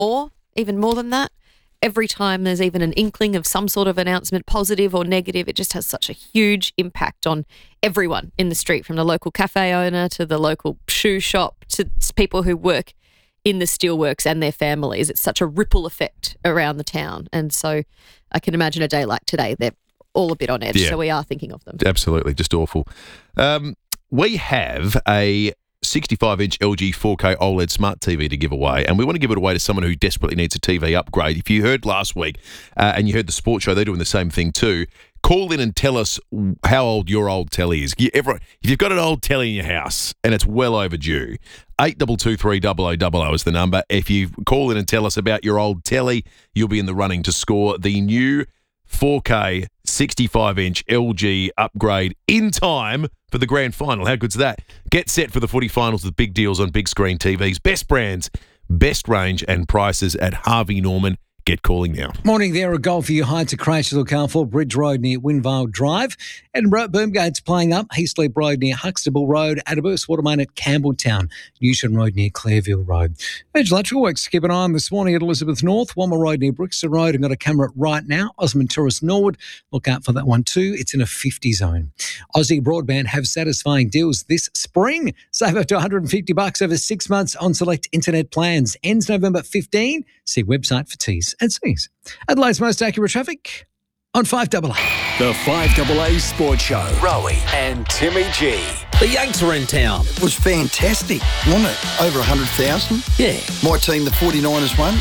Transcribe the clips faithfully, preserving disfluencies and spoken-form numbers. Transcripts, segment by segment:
or even more than that, every time there's even an inkling of some sort of announcement, positive or negative, it just has such a huge impact on everyone in the street, from the local cafe owner to the local shoe shop to people who work in the steelworks and their families. It's such a ripple effect around the town. And so I can imagine a day like today, they're all a bit on edge. Yeah. So we are thinking of them. Absolutely, just awful. Um, we have a sixty-five inch L G four K OLED smart T V to give away, and we want to give it away to someone who desperately needs a T V upgrade. If you heard last week uh, and you heard the sports show, they're doing the same thing too. Call in and tell us how old your old telly is. You ever, if you've got an old telly in your house and it's well overdue, eight two two three double oh double oh is the number. If you call in and tell us about your old telly, you'll be in the running to score the new four K sixty-five inch L G upgrade in time for the grand final. How good's that? Get set for the footy finals with big deals on big screen T Vs. Best brands, best range and prices at Harvey Norman. Get calling now. Morning there, a goal for you. High to Cratchit Carrefour Bridge Road near Winvale Drive. Edinburgh, Boomgate's playing up. Heathleap Road near Huxtable Road. Adderburst Watermain at Campbelltown. Newton Road near Clairville Road. Edge Electrical Works, keep an eye on this morning at Elizabeth North. Wommer Road near Brixton Road. I've got a camera right now. Osmond Tourist Norwood. Look out for that one too. It's in a fifty zone. Aussie Broadband have satisfying deals this spring. Save up to one hundred fifty bucks over six months on select internet plans. Ends November fifteenth. See website for T's and C's. Adelaide's most accurate traffic on five A A. The five A A Sports Show. Rowie and Timmy G. The Yanks are in town. It was fantastic, wasn't it? Over one hundred thousand. Yeah. My team, the forty-niners, won.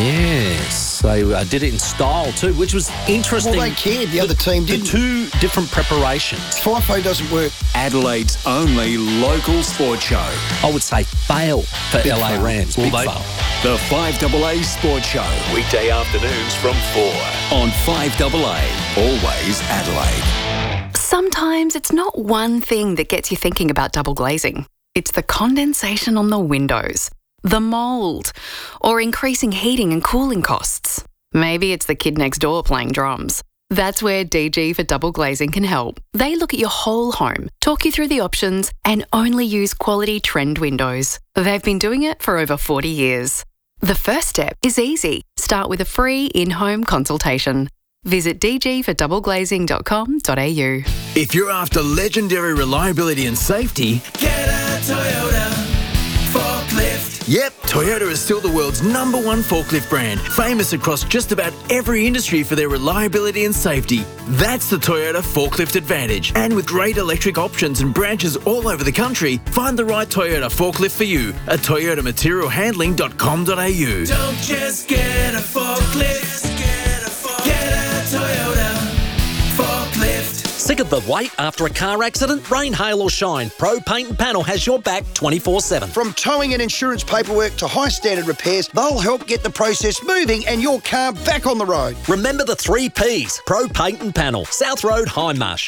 Yes. They uh, did it in style too, which was interesting. Well, they cared. The, the other team didn't. The two different preparations. FIFO doesn't work. Adelaide's only local sports show. I would say fail for Big L A fail. Rams. Well, Big they- fail. The five A A Sports Show. Weekday afternoons from four on five A A. Always Adelaide. Sometimes it's not one thing that gets you thinking about double glazing. It's the condensation on the windows, the mould, or increasing heating and cooling costs. Maybe it's the kid next door playing drums. That's where D G for Double Glazing can help. They look at your whole home, talk you through the options, and only use quality trend windows. They've been doing it for over forty years. The first step is easy. Start with a free in-home consultation. Visit d g for double glazing dot com dot a u. If you're after legendary reliability and safety, get a Toyota forklift. Yep, Toyota is still the world's number one forklift brand, famous across just about every industry for their reliability and safety. That's the Toyota Forklift Advantage. And with great electric options and branches all over the country, find the right Toyota forklift for you at toyota material handling dot com dot a u. Don't just get a forklift, get a, forklift. Get a Toyota forklift. Sick of the wait after a car accident? Rain, hail or shine, Pro Paint and Panel has your back twenty-four seven. From towing and insurance paperwork to high standard repairs, they'll help get the process moving and your car back on the road. Remember the three Ps, Pro Paint and Panel, South Road, Hindmarsh.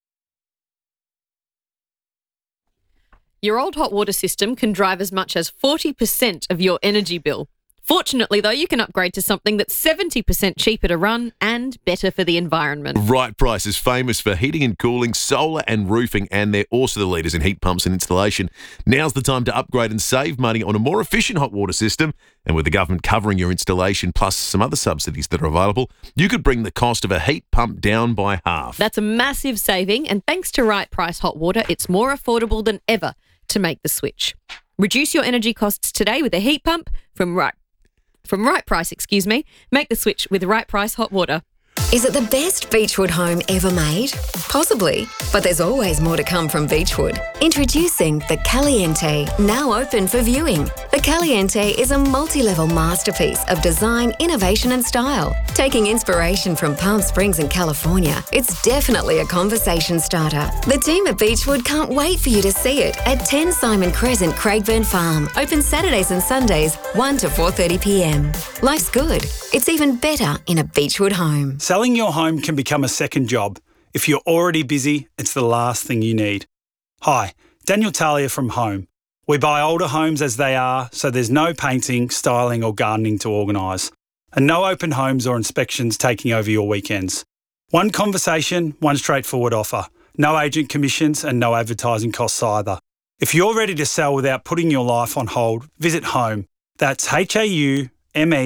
Your old hot water system can drive as much as forty percent of your energy bill. Fortunately, though, you can upgrade to something that's seventy percent cheaper to run and better for the environment. Right Price is famous for heating and cooling, solar and roofing, and they're also the leaders in heat pumps and installation. Now's the time to upgrade and save money on a more efficient hot water system. And with the government covering your installation plus some other subsidies that are available, you could bring the cost of a heat pump down by half. That's a massive saving, and thanks to Right Price Hot Water, it's more affordable than ever to make the switch. Reduce your energy costs today with a heat pump from Right From Right Price, excuse me. Make the switch with Right Price Hot Water. Is it the best Beechwood home ever made? Possibly, but there's always more to come from Beechwood. Introducing the Caliente, now open for viewing. The Caliente is a multi-level masterpiece of design, innovation and style. Taking inspiration from Palm Springs in California, it's definitely a conversation starter. The team at Beechwood can't wait for you to see it at ten Simon Crescent, Craigburn Farm. Open Saturdays and Sundays, one to four thirty p m. Life's good. It's even better in a Beechwood home. Selling your home can become a second job. If you're already busy, it's the last thing you need. Hi, Daniel Talia from Home. We buy older homes as they are, so there's no painting, styling or gardening to organise. And no open homes or inspections taking over your weekends. One conversation, one straightforward offer. No agent commissions and no advertising costs either. If you're ready to sell without putting your life on hold, visit Home. That's H A U M E